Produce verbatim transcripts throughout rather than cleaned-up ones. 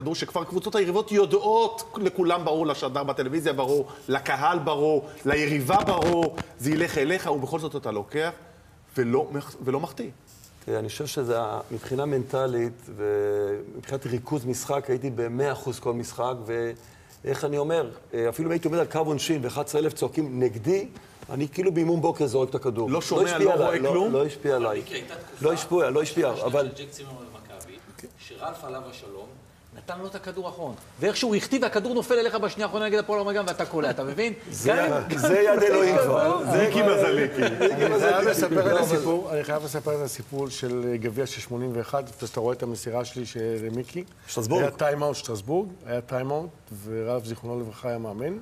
שכבר קבוצות היריבות יודעות, לכולם ברור, לשדר בטלוויזיה ברור, לקהל ברור, ליריבה ברור, זה ילך אליך, ובכל זאת אתה לוקח ולא, ולא מחטיא. תראה, אני חושב שזה מבחינה מנטלית ומבחינת ריכוז משחק, הייתי ב-מאה אחוז כל משחק, ואיך אני אומר, אפילו אם הייתי עומד על קו עונשין ו-אחד עשר אלף צועקים נגדי, אני כאילו באימון בוקר זורק את הכדור. לא שומע, לא רואה כלום? לא השפיע עליי. לא השפיע, לא השפיע, אבל... ג'ק צימרמן במכבי, שרלף עליו השלום, נתן לו את הכדור האחרון. ואיכשהו הוא הכתיב והכדור נופל אליך בשנייה האחרונה נגד הפועל רמת גן ואתה קולע, אתה מבין? זה יד אלוהים כבר. זה מיקי מזליקי. אני חייב לספר את הסיפור של גביע של שמונים ואחת, שאתה רואה את המסירה שלי של מיקי. שטרסבורג. היה טיימאוט שטרסבורג, היה טיימאוט, ורב זיכרונו לברכה היה מאמן.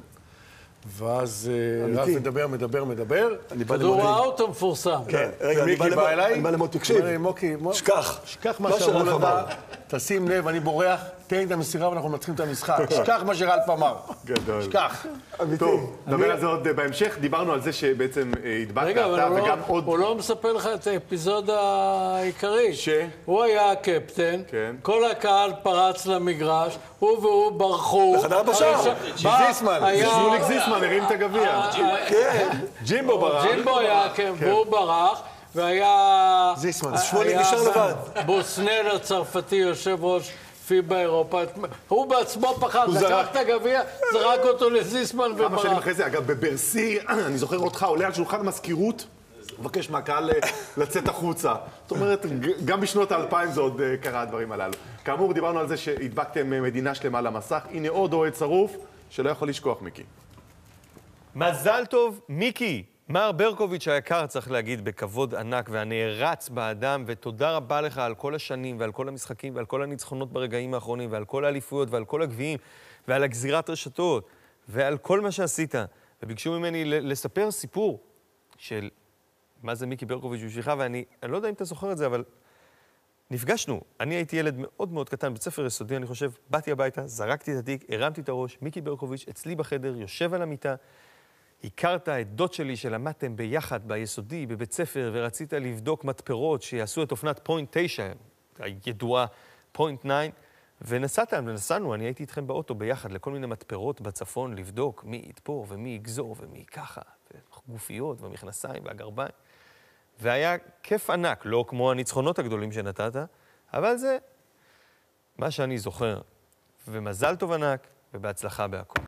ואז רב מדבר, מדבר, מדבר. כדור האוטו מפורסם. כן, רגע, מיקי בא אליי. אני בא למות, תקשיב. שכח. שכח מה שאמרו לך. תשים לב, אני בורח, תן את המסירה ואנחנו מנצחים את המשחק. שכח מה שרלף אמר. גדול. שכח. טוב, נדבר על זה עוד בהמשך. דיברנו על זה שבעצם הדבקת רגע, אתה אבל וגם עוד... הוא לא מספר לך את האפיזודה העיקרית. ש? הוא היה הקפטן, כן. כל הקהל פרץ למגרש, הוא והוא ברחו. לחדר בשער. זיסמן, שמוליק זיסמן הרים את הגביע. כן. ג'ימבו ברח. ג'ימבו היה, כן, והוא ברח, והיה... זיסמן. שמוליק נשאר לבד. בוסנל הצרפתי, יושב ראש פיבה אירופה. הוא בעצמו פחד, לקח את הגביע, זרק אותו לזיסמן כמה שנים וברח. אחרי זה, אגב, בברסי, אני זוכר אותך עולה על שולחן המזכירות, מבקש מהקהל לצאת החוצה. זאת אומרת, גם בשנות האלפיים זה עוד קרה הדברים הללו. כאמור, דיברנו על זה שהדבקתם מדינה שלמה למסך. הנה עוד אוהד שרוף שלא יכול לשכוח, מיקי. מזל טוב, מיקי. מר ברקוביץ' היקר, צריך להגיד, בכבוד ענק והנערץ באדם, ותודה רבה לך על כל השנים ועל כל המשחקים ועל כל הניצחונות ברגעים האחרונים ועל כל האליפויות ועל כל הגביעים ועל הגזירת רשתות ועל כל מה שעשית. וביקשו ממני לספר סיפור של מה זה מיקי ברקוביץ' בשבילך, ואני אני לא יודע אם אתה זוכר את זה, אבל נפגשנו. אני הייתי ילד מאוד מאוד קטן, בית ספר יסודי, אני חושב, באתי הביתה, זרקתי את התיק, הרמתי את הראש, מיקי ברקוביץ' אצלי בחדר, יושב על המיטה, הכרת את דוד שלי שלמדתם ביחד ביסודי, בבית ספר, ורצית לבדוק מתפרות שיעשו את אופנת פוינט תשע, הידועה פוינט תשע, ונסעתם, ונסענו, אני הייתי איתכם באוטו ביחד לכל מיני מתפרות בצפון, לבדוק מי יתפור ומי יגזור ומי ככה, גופיות והמכנסיים והגרביים. והיה כיף ענק, לא כמו הניצחונות הגדולים שנתת, אבל זה מה שאני זוכר. ומזל טוב ענק, ובהצלחה בהכל.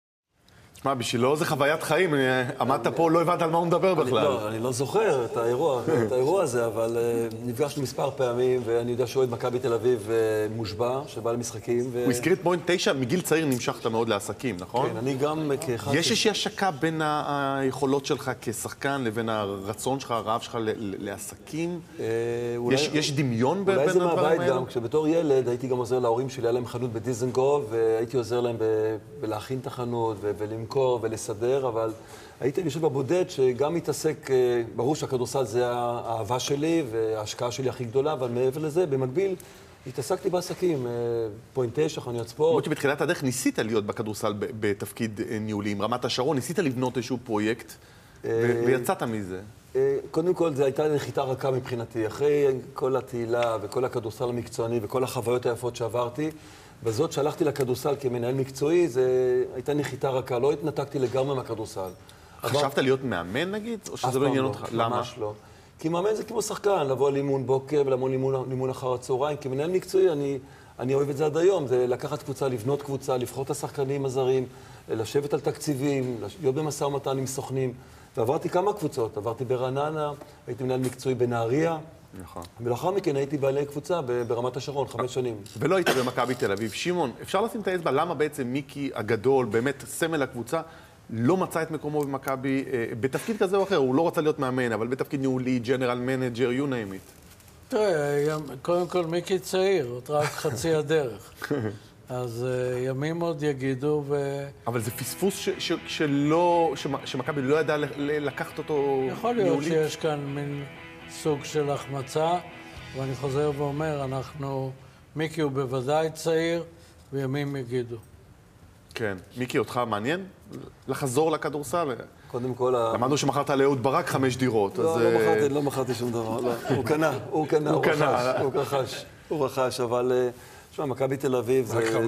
תשמע, בשבילו זה חוויית חיים, עמדת פה, לא הבנת על מה הוא מדבר בכלל. לא, אני לא זוכר את האירוע, את האירוע הזה, אבל נפגשנו מספר פעמים, ואני יודע שאוהד מכבי תל אביב מושבע, שבא למשחקים. הוא הזכיר את פוינט תשע, מגיל צעיר נמשכת מאוד לעסקים, נכון? כן, אני גם כאחד... יש איזושהי השקה בין היכולות שלך כשחקן לבין הרצון שלך, הרעב שלך לעסקים? יש דמיון בין הדברים האלה? אולי זה מהבית גם, כשבתור ילד הייתי גם עוזר להורים שלי, היה להם חנות בדיזנגוף, והייתי עוזר להם בלהכין את החנות ולמכור ולסדר, אבל הייתי פשוט בבודד שגם מתעסק, ברור שהכדורסל זה האהבה שלי וההשקעה שלי הכי גדולה, אבל מעבר לזה, במקביל, התעסקתי בעסקים, פוינט תשע, חנויות ספורט. למרות שבתחילת הדרך ניסית להיות בכדורסל בתפקיד ניהולי, עם רמת השרון, ניסית לבנות איזשהו פרויקט, ויצאת מזה. קודם כל, זו הייתה נחיתה רכה מבחינתי. אחרי כל התהילה וכל הכדורסל המקצועני וכל החוויות היפות שעברתי, בזאת שהלכתי לכדורסל כמנהל מקצועי, זו הייתה נחיתה רכה, לא התנתקתי לגמרי מהכדורסל. חשבת להיות מאמן נגיד? או שזה לא עניין אותך? למה? ממש לא. כי מאמן זה כמו שחקן, לבוא לאימון בוקר ולמון לאימון אחר הצהריים. כמנהל מקצועי, אני, אני אוהב את זה עד היום. זה לקחת קבוצה, לבנות קבוצה, לבחור את השחקנים הזרים, לשבת על תקציבים, להיות במשא ומתן עם סוכנים. ועברתי כמה קבוצות. עברתי ברעננה, הייתי מנהל מקצועי בנהריה. נכון. ולאחר מכן הייתי בעלי קבוצה ברמת השרון, חמש שנים. ולא היית במכבי תל אביב. שמעון, אפשר לשים את האצבע, למה בעצם מיקי הגדול, באמת סמל הקבוצה, לא מצא את מקומו במכבי, בתפקיד כזה או אחר, הוא לא רצה להיות מאמן, אבל בתפקיד ניהולי, ג'נרל מנג'ר, you name it. תראה, קודם כל מיקי צעיר, עוד רק חצי הדרך. אז ימים עוד יגידו ו... אבל זה פספוס שלא, שמכבי לא ידע לקחת אותו ניהולי? יכול להיות שיש כאן מין סוג של החמצה, ואני חוזר ואומר, אנחנו, מיקי הוא בוודאי צעיר, וימים יגידו. כן. מיקי, אותך מעניין לחזור לכדורסל? קודם כל... למדנו שמכרת לאהוד ברק חמש דירות, לא, לא מכרתי, לא מכרתי שום דבר. הוא קנה, הוא קנה, הוא רכש, הוא רכש, אבל... תשמע, מכבי תל אביב זה...